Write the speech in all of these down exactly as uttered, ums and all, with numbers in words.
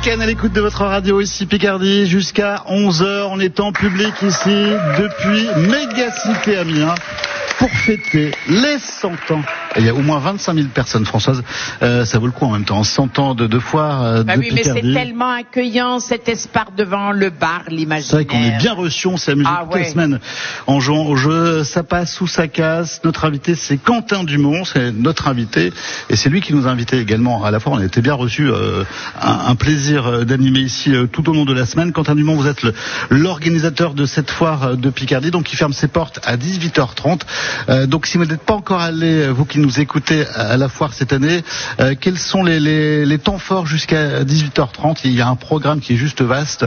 week-end à l'écoute de votre radio ici Picardie jusqu'à onze heures. On est en public ici depuis Mégacité Amiens pour fêter les cent ans. Et il y a au moins vingt-cinq mille personnes, Françoise. Euh, ça vaut le coup en même temps. cent ans de, de foire euh, bah de oui, Picardie. Mais c'est tellement accueillant cet espace devant le bar, l'imaginaire. C'est vrai qu'on est bien reçus, on s'est amusé ah, toute ouais. la semaine en jouant au jeu. Ça passe ou ça casse. Notre invité, c'est Quentin Dumont, c'est notre invité. Et c'est lui qui nous a invités également à la fois. On a été bien reçus. Euh, un, un plaisir d'animer ici euh, tout au long de la semaine. Quentin Dumont, vous êtes le, l'organisateur de cette foire de Picardie, donc qui ferme ses portes à dix-huit heures trente. Euh, donc si vous n'êtes pas encore allé, vous qui nous écoutez à la foire cette année, euh, quels sont les, les, les temps forts jusqu'à dix-huit heures trente? Il y a un programme qui est juste vaste.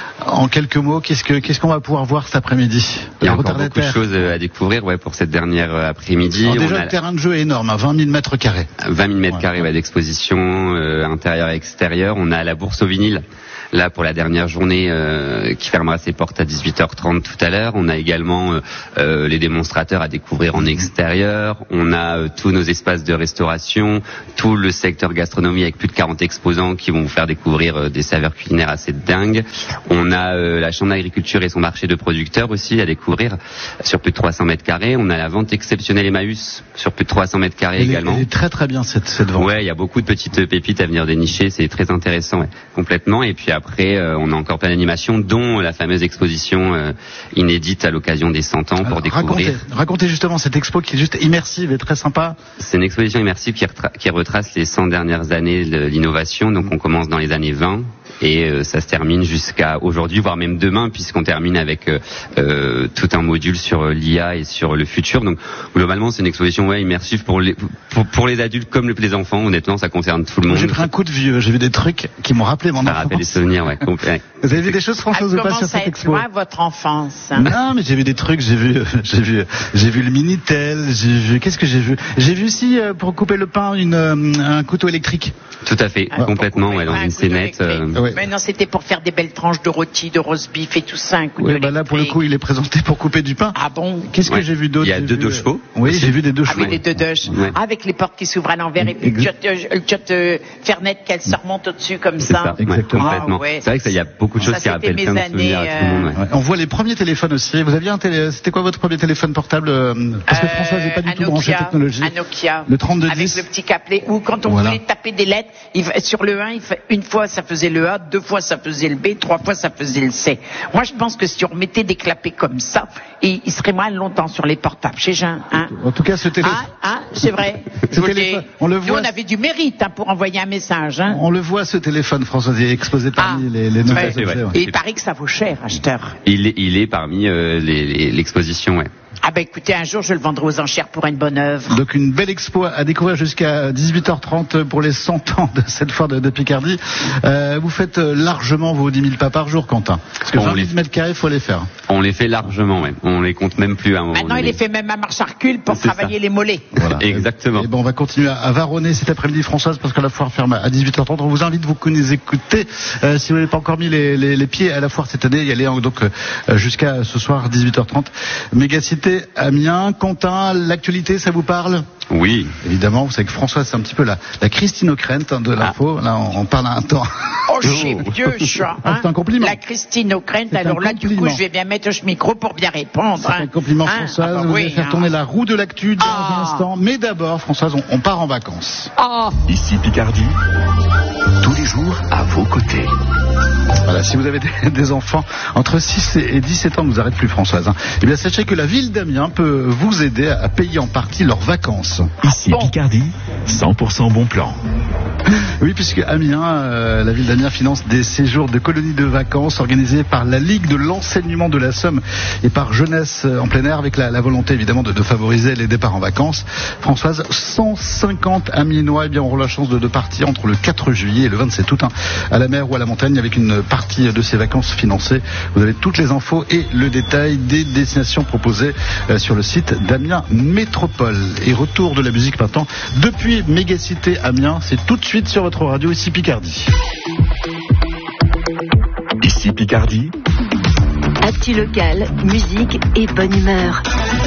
En quelques mots, qu'est-ce que qu'est-ce qu'on va pouvoir voir cet après-midi? Il y a encore beaucoup de choses à découvrir, ouais, pour cette dernière après-midi. Alors déjà, on a le terrain de jeu est énorme, à vingt mille mètres carrés. vingt mille mètres carrés, ouais, d'exposition, euh, intérieur et extérieur. On a la bourse au vinyle, là, pour la dernière journée, euh, qui fermera ses portes à dix-huit heures trente tout à l'heure. On a également euh, euh, les démonstrateurs à découvrir en extérieur. On a euh, tous nos espaces de restauration, tout le secteur gastronomie avec plus de quarante exposants qui vont vous faire découvrir euh, des saveurs culinaires assez dingues. On a euh, la chambre d'agriculture et son marché de producteurs aussi à découvrir sur plus de trois cents mètres carrés. On a la vente exceptionnelle Emmaüs sur plus de trois cents mètres carrés elle également. Elle est très très bien cette, cette vente. Ouais, il y a beaucoup de petites pépites à venir dénicher, c'est très intéressant, ouais, complètement. Et puis après, euh, on a encore plein d'animations, dont la fameuse exposition euh, inédite à l'occasion des cent ans. Alors, pour découvrir. Racontez, racontez justement cette expo qui est juste immersive et très sympa. C'est une exposition immersive qui, retra- qui retrace les cent dernières années de l'innovation. Donc on commence dans les années vingt et euh, ça se termine jusqu'à aujourd'hui, voire même demain, puisqu'on termine avec euh, euh, tout un module sur euh, l'I A et sur le futur. Donc globalement, c'est une exposition ouais, immersive pour les, pour, pour les adultes comme les enfants. Honnêtement, ça concerne tout le monde. J'ai pris un coup de vieux, j'ai vu des trucs qui m'ont rappelé mon enfance. Ça rappelle des souvenirs, ouais. Complet. Vous avez vu des choses, Françoise, ou pas sur cette expo? Comment ça votre enfance? Hein? Non, mais j'ai vu des trucs, j'ai vu, j'ai vu, j'ai vu le Minitel, j'ai vu, qu'est-ce que j'ai vu? J'ai vu aussi, euh, pour couper le pain, une, euh, un couteau électrique. Tout à fait, ah, complètement, ouais, dans une scénette. Euh... Ouais. Mais non, c'était pour faire des belles tranches de rôti, de roast beef et tout ça. Un oui, bah là, pour le coup, il est présenté pour couper du pain. Ah bon? Qu'est-ce ouais. que j'ai vu d'autre? Il y a j'ai deux vu... deux chevaux. Oui, j'ai vu des deux chevaux. Ah oui, des deux deux. Ouais. Avec les portes qui s'ouvrent à l'envers et puis le tchot Fernet qu'elle se remonte au-dessus comme c'est ça. ça. Exactement. Ah, complètement. Ouais. C'est vrai qu'il y a beaucoup de choses ça, qui rappellent plein de souvenirs à tout le monde. Ouais. Ouais. On voit les premiers téléphones aussi. Vous aviez un télé... C'était quoi votre premier téléphone portable? Parce que euh, François n'est pas du tout Nokia, branché technologie. Un Nokia. Le trente-deux dix. Avec le petit caplet. Ou quand on voilà. voulait taper des lettres, il... sur le un, il... une fois ça faisait le A, deux fois ça faisait le B, trois fois ça faisait le C. Moi je pense que si on remettait des clapets comme ça, il, il serait moins longtemps sur les portables chez Jean. Hein. En tout cas, ce téléphone. Ah, ah c'est vrai. ce téléphone, on le voit. Nous, on avait du mérite hein, pour envoyer un message. Hein. On le voit ce téléphone, François, il est exposé parmi ah, les, les nouvelles ouais, objets. Ouais. Et il paraît que ça vaut cher, acheteur. Il est, il est parmi euh, les, les, l'exposition, ouais. Ah ben écoutez, un jour je le vendrai aux enchères pour une bonne œuvre. Donc une belle expo à découvrir jusqu'à dix-huit heures trente pour les cent ans de cette foire de, de Picardie. Euh, vous faites largement vos dix mille pas par jour, Quentin. Parce que vingt mille mètres carrés, il faut les faire. On les fait largement, ouais. On les compte même plus à un moment Maintenant, donné. il les fait même à marche à recul pour C'est travailler ça. Les mollets. Voilà. Exactement. Et bon, on va continuer à, à varonner cet après-midi, Françoise, parce que la foire ferme à dix-huit heures trente. On vous invite, vous que nous écoutez, euh, si vous n'avez pas encore mis les, les, les pieds à la foire cette année, y aller donc euh, jusqu'à ce soir, dix-huit heures trente. Mégacité Amiens. Quentin, l'actualité, ça vous parle? Oui. Évidemment, vous savez que François, c'est un petit peu la, la Christine O'Krent hein, de l'info. Ah. Là, on, on parle à un temps. Oh, chez Dieu, chat. Hein? C'est un compliment. La Christine O'Krent, alors là, du coup, je vais bien mettre ce micro pour bien répondre. C'est hein. un compliment, hein? Françoise. Ah bah vous oui, allez faire hein. tourner la roue de l'actu dans ah. un instant. Mais d'abord, Françoise, on, on part en vacances. Oh. Ici Picardie, tous les jours à vos côtés. Voilà, si vous avez des, des enfants entre six et dix-sept ans, ne vous arrête plus, Françoise. Hein. Eh bien, sachez que la ville d'Amiens peut vous aider à payer en partie leurs vacances. Ici bon. Picardie, cent pour cent bon plan. Oui, puisque Amiens, euh, la ville d'Amiens finance des séjours de colonies de vacances organisés par la Ligue de l'enseignement de la Somme et par Jeunesse en plein air, avec la, la volonté évidemment de, de favoriser les départs en vacances. Françoise, cent cinquante Amiénois eh bien, auront la chance de, de partir entre le quatre juillet et le vingt-sept août hein, à la mer ou à la montagne avec une partie de ces vacances financées. Vous avez toutes les infos et le détail des destinations proposées euh, sur le site d'Amiens Métropole. Et retour de la musique maintenant depuis Mégacité Amiens, c'est tout de suite sur votre radio ici Picardie. Ici Picardie. Actu local, musique et bonne humeur.